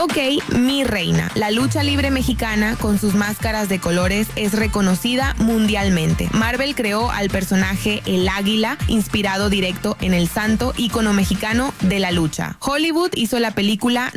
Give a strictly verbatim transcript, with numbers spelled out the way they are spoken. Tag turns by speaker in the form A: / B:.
A: Ok, mi reina. La lucha libre mexicana, con sus máscaras de colores, es reconocida mundialmente. Marvel creó al personaje El Águila, inspirado directo en el santo ícono mexicano de la lucha. Hollywood hizo la película